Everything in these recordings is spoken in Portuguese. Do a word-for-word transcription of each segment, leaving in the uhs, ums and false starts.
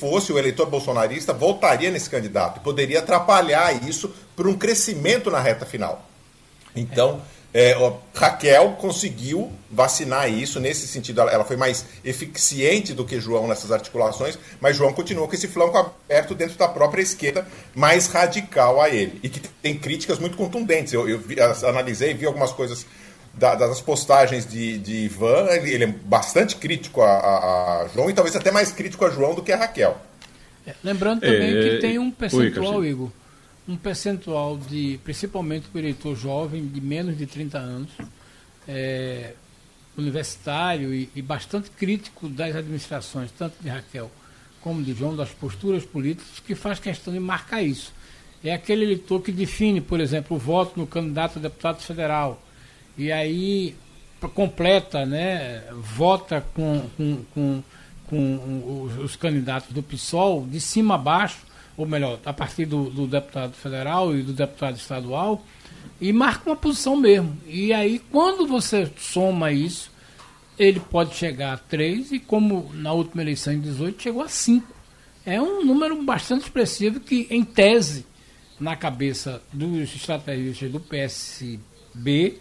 fosse o eleitor bolsonarista, votaria nesse candidato e poderia atrapalhar isso por um crescimento na reta final. Então, é, Raquel conseguiu vacinar isso, nesse sentido ela, ela foi mais eficiente do que João nessas articulações, mas João continua com esse flanco aberto dentro da própria esquerda, mais radical a ele, e que tem críticas muito contundentes. Eu, eu vi, analisei, vi algumas coisas da, das postagens de, de Ivan, ele, ele é bastante crítico a, a, a João, e talvez até mais crítico a João do que a Raquel. É, lembrando também é, que tem um percentual, Oi, Igor, um percentual de, principalmente do eleitor jovem, de menos de trinta anos, é, universitário e, e bastante crítico das administrações, tanto de Raquel como de João, das posturas políticas, que faz questão de marcar isso. É aquele eleitor que define, por exemplo, o voto no candidato a deputado federal, e aí completa, né, vota com, com, com, com os, os candidatos do PSOL de cima a baixo, ou melhor, a partir do, do deputado federal e do deputado estadual, e marca uma posição mesmo. E aí, quando você soma isso, ele pode chegar a três, e como na última eleição em dezoito, chegou a cinco. É um número bastante expressivo que, em tese, na cabeça dos estrategistas do P S B,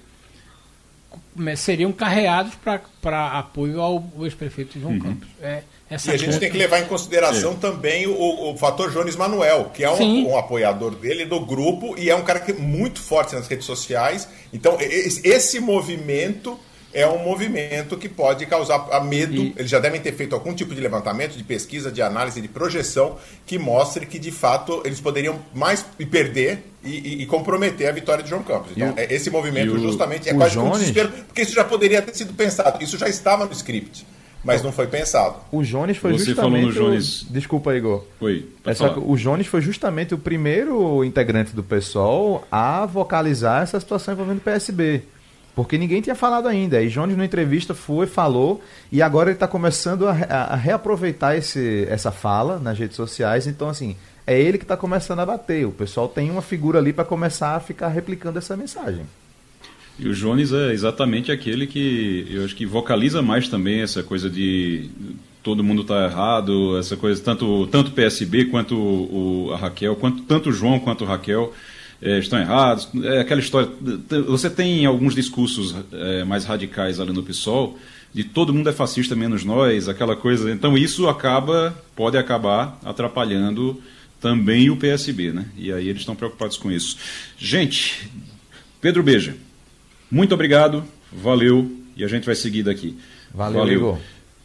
seriam carreados para apoio ao ex-prefeito João uhum. Campos. É, essa e a gente conta... tem que levar em consideração é. também o, o fator Jones Manuel, que é um, um apoiador dele, do grupo, e é um cara que é muito forte nas redes sociais. Então, esse movimento é um movimento que pode causar medo. E... Eles já devem ter feito algum tipo de levantamento, de pesquisa, de análise, de projeção, que mostre que, de fato, eles poderiam mais perder e, e, e comprometer a vitória de João Campos. Então, e esse movimento, o, justamente, é quase Jones... um desespero, porque isso já poderia ter sido pensado. Isso já estava no script, mas não foi pensado. O Jones foi Você justamente... falou no Jones... O... Desculpa, Igor. Oi, é só que o Jones foi justamente o primeiro integrante do PSOL a vocalizar essa situação envolvendo o P S B. Porque ninguém tinha falado ainda. E Jones, na entrevista, foi, falou, e agora ele está começando a, a reaproveitar esse, essa fala nas redes sociais. Então, assim, é ele que está começando a bater. O pessoal tem uma figura ali para começar a ficar replicando essa mensagem. E o Jones é exatamente aquele que eu acho que vocaliza mais também essa coisa de todo mundo está errado, essa coisa, tanto, tanto o P S B quanto o, a Raquel, quanto, tanto o João quanto a Raquel. É, estão errados, é aquela história, você tem alguns discursos é, mais radicais ali no PSOL, de todo mundo é fascista menos nós, aquela coisa, então isso acaba, pode acabar atrapalhando também o P S B, né? E aí eles estão preocupados com isso. Gente, Pedro Beja, muito obrigado, valeu, e a gente vai seguir daqui. Valeu, valeu. Igor.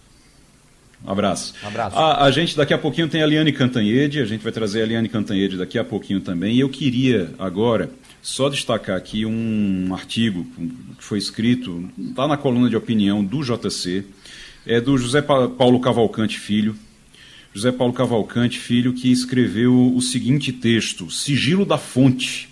Um abraço. Um abraço. A, a gente daqui a pouquinho tem a Eliane Cantanhede, a gente vai trazer a Eliane Cantanhede daqui a pouquinho também. E eu queria agora só destacar aqui um artigo que foi escrito, está na coluna de opinião do J C, é do José Paulo Cavalcante Filho. José Paulo Cavalcante Filho, que escreveu o seguinte texto: Sigilo da Fonte.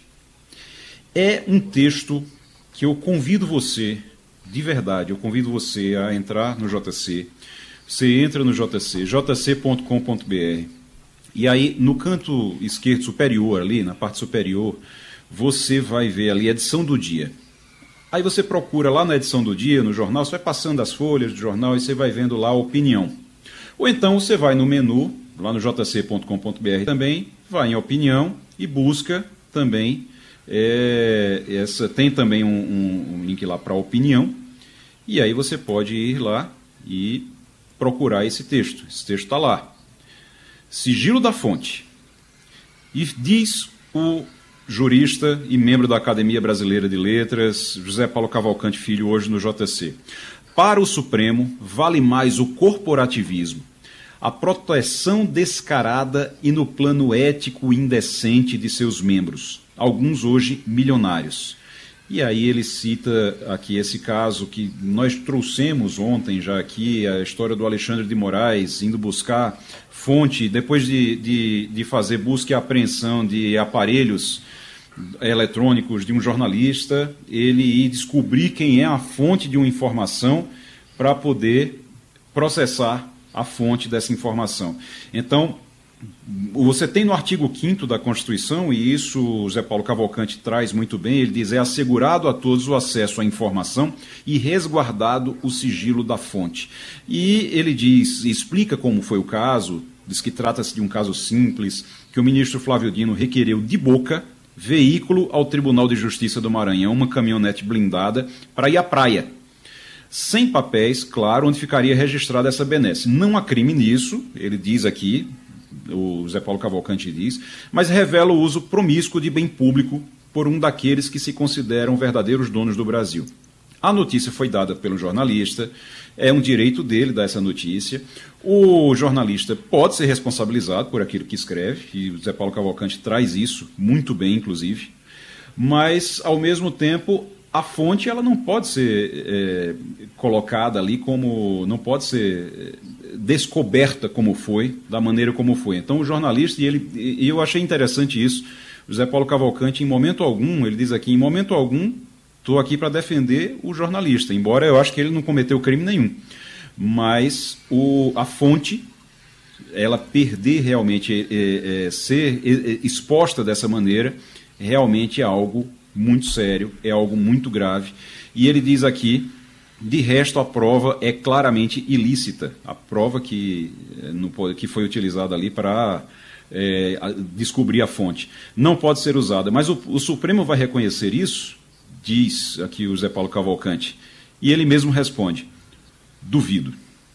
É um texto que eu convido você, de verdade, eu convido você a entrar no J C. Você entra no J C, j c ponto com ponto b r, e aí no canto esquerdo superior, ali na parte superior, você vai ver ali a edição do dia. Aí você procura lá na edição do dia, no jornal, você vai passando as folhas do jornal e você vai vendo lá a opinião. Ou então você vai no menu, lá no j c ponto com ponto b r também, vai em opinião e busca também, é, essa, tem também um, um, um link lá para opinião, e aí você pode ir lá e procurar esse texto. Esse texto está lá. Sigilo da fonte. E diz o jurista e membro da Academia Brasileira de Letras, José Paulo Cavalcante Filho, hoje no J C. Para o Supremo, vale mais o corporativismo, a proteção descarada e no plano ético indecente de seus membros, alguns hoje milionários. E aí ele cita aqui esse caso que nós trouxemos ontem já aqui, a história do Alexandre de Moraes indo buscar fonte, depois de, de, de fazer busca e apreensão de aparelhos eletrônicos de um jornalista, ele ir descobrir quem é a fonte de uma informação para poder processar a fonte dessa informação. Então, você tem no artigo quinto da Constituição, e isso o Zé Paulo Cavalcante traz muito bem, ele diz: é assegurado a todos o acesso à informação e resguardado o sigilo da fonte. E ele diz, explica como foi o caso, diz que trata-se de um caso simples, que o ministro Flávio Dino requereu de boca veículo ao Tribunal de Justiça do Maranhão, uma caminhonete blindada, para ir à praia. Sem papéis, claro, onde ficaria registrada essa benesse. Não há crime nisso, ele diz aqui, o Zé Paulo Cavalcante diz, mas revela o uso promíscuo de bem público por um daqueles que se consideram verdadeiros donos do Brasil. A notícia foi dada pelo jornalista, é um direito dele dar essa notícia. O jornalista pode ser responsabilizado por aquilo que escreve, e o Zé Paulo Cavalcante traz isso muito bem, inclusive, mas, ao mesmo tempo, a fonte ela não pode ser é, colocada ali como, não pode ser descoberta como foi, da maneira como foi. Então, o jornalista, e, ele, e eu achei interessante isso, o Zé Paulo Cavalcante, em momento algum, ele diz aqui, em momento algum, estou aqui para defender o jornalista, embora eu acho que ele não cometeu crime nenhum. Mas o, a fonte, ela perder realmente, é, é, ser é, exposta dessa maneira, realmente é algo muito sério, é algo muito grave. E ele diz aqui, de resto, a prova é claramente ilícita. A prova que, no, que foi utilizada ali para é, descobrir a fonte não pode ser usada. Mas o, o Supremo vai reconhecer isso, diz aqui o Zé Paulo Cavalcante, e ele mesmo responde, duvido.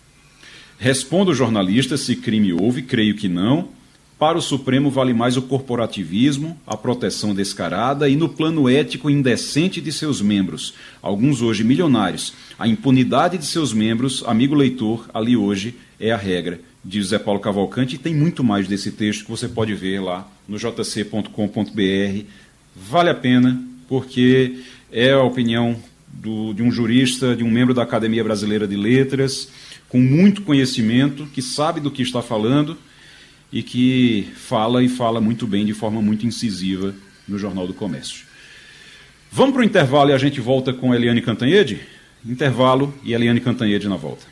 Responda o jornalista se crime houve, creio que não. Para o Supremo vale mais o corporativismo, a proteção descarada e no plano ético indecente de seus membros, alguns hoje milionários. A impunidade de seus membros, amigo leitor, ali hoje é a regra, diz Zé Paulo Cavalcante, e tem muito mais desse texto que você pode ver lá no j c ponto com ponto b r. Vale a pena, porque é a opinião do, de um jurista, de um membro da Academia Brasileira de Letras, com muito conhecimento, que sabe do que está falando e que fala e fala muito bem, de forma muito incisiva, no Jornal do Comércio. Vamos para o intervalo e a gente volta com Eliane Cantanhede? Intervalo e Eliane Cantanhede na volta.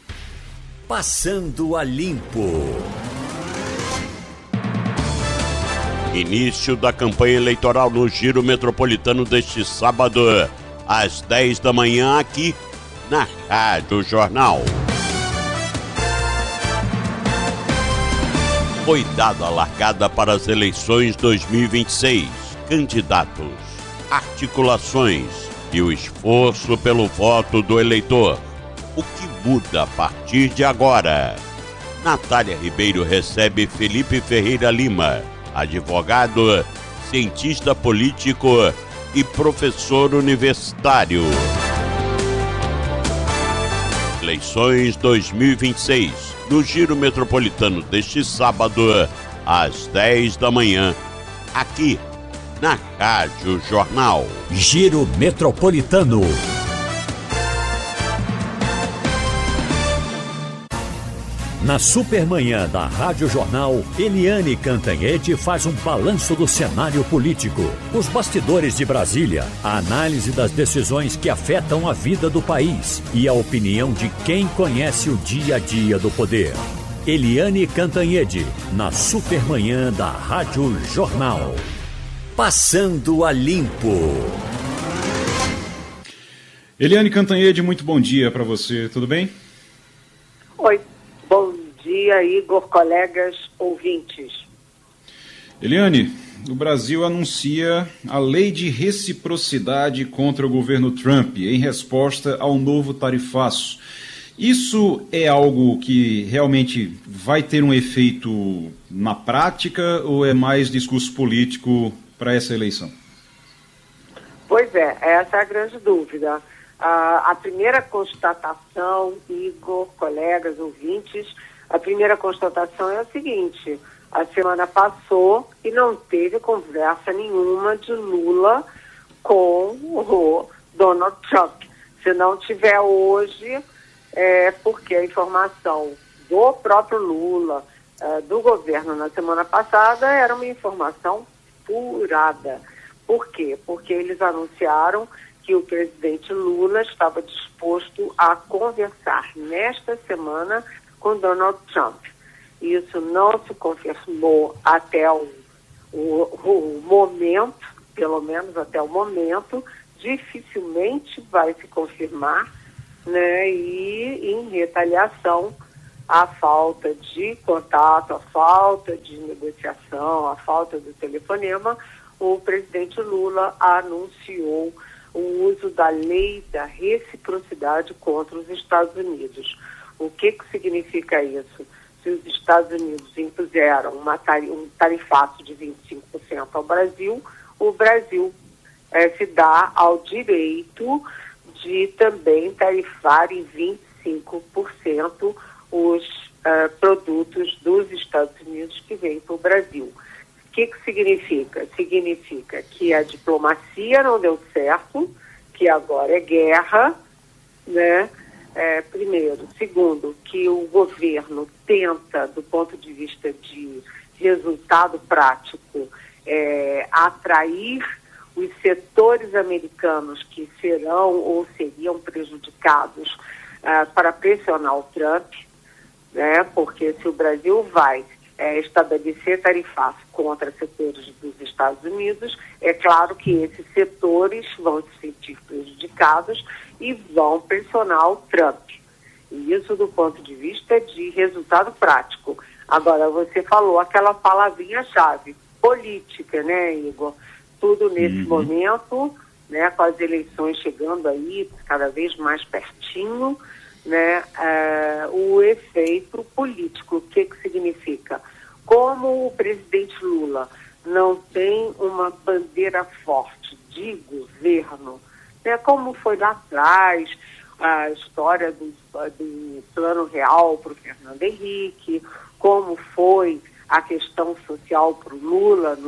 Passando a Limpo. Início da campanha eleitoral no Giro Metropolitano deste sábado, às dez da manhã, aqui na Rádio Jornal. Foi dada a largada para as eleições dois mil e vinte e seis. Candidatos, articulações e o esforço pelo voto do eleitor. O que muda a partir de agora? Natália Ribeiro recebe Felipe Ferreira Lima, advogado, cientista político e professor universitário. Eleições dois mil e vinte e seis, no Giro Metropolitano deste sábado, às dez da manhã, aqui na Rádio Jornal. Giro Metropolitano. Na Supermanhã da Rádio Jornal, Eliane Cantanhede faz um balanço do cenário político, os bastidores de Brasília, a análise das decisões que afetam a vida do país e a opinião de quem conhece o dia a dia do poder. Eliane Cantanhede, na Supermanhã da Rádio Jornal. Passando a Limpo. Eliane Cantanhede, muito bom dia para você, tudo bem? Oi. Bom dia, Igor, colegas, ouvintes. Eliane, o Brasil anuncia a lei de reciprocidade contra o governo Trump em resposta ao novo tarifaço. Isso é algo que realmente vai ter um efeito na prática ou é mais discurso político para essa eleição? Pois é, essa é a grande dúvida. A, a primeira constatação, Igor, colegas, ouvintes, a primeira constatação é a seguinte: a semana passou e não teve conversa nenhuma de Lula com o Donald Trump. Se não tiver hoje, é porque a informação do próprio Lula, é, do governo na semana passada, era uma informação furada. Por quê? Porque eles anunciaram que o presidente Lula estava disposto a conversar nesta semana com Donald Trump. Isso não se confirmou até o, o, o momento, pelo menos até o momento, dificilmente vai se confirmar, né? E em retaliação, a falta de contato, a falta de negociação, a falta do telefonema, o presidente Lula anunciou o uso da lei da reciprocidade contra os Estados Unidos. O que, que significa isso? Se os Estados Unidos impuseram uma tari- um tarifaço de vinte e cinco por cento ao Brasil, o Brasil eh, se dá ao direito de também tarifar em vinte e cinco por cento os uh, produtos dos Estados Unidos que vêm para o Brasil. O que, que significa? Significa que a diplomacia não deu certo, que agora é guerra, né? É, primeiro. Segundo, que o governo tenta, do ponto de vista de resultado prático, é, atrair os setores americanos que serão ou seriam prejudicados uh, para pressionar o Trump, né? Porque se o Brasil vai é, estabelecer tarifaço contra setores dos Estados Unidos, é claro que esses setores vão se sentir prejudicados e vão pressionar o Trump. E isso do ponto de vista de resultado prático. Agora, você falou aquela palavrinha-chave, política, né, Igor? Tudo nesse uhum. momento, né, com as eleições chegando aí cada vez mais pertinho, né, uh, o efeito político. O que, que significa? Como o presidente Lula não tem uma bandeira forte de governo, né, como foi lá atrás a história do, do Plano Real para o Fernando Henrique, como foi a questão social para o Lula no